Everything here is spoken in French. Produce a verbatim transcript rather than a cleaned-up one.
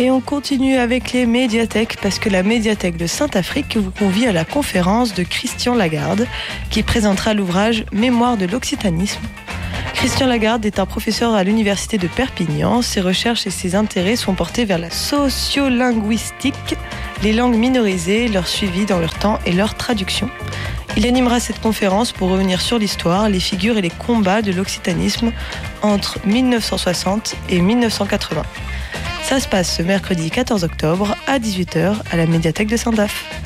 Et on continue avec les médiathèques parce que la médiathèque de Saint-Affrique vous convie à la conférence de Christian Lagarde qui présentera l'ouvrage Mémoire de l'occitanisme. Christian Lagarde est un professeur à l'université de Perpignan. Ses recherches et ses intérêts sont portés vers la sociolinguistique, les langues minorisées, leur suivi dans leur temps et leur traduction. Il animera cette conférence pour revenir sur l'histoire, les figures et les combats de l'occitanisme entre mille neuf cent soixante et mille neuf cent quatre-vingts. Ça se passe ce mercredi quatorze octobre à dix-huit heures à la médiathèque de Saint-Daph.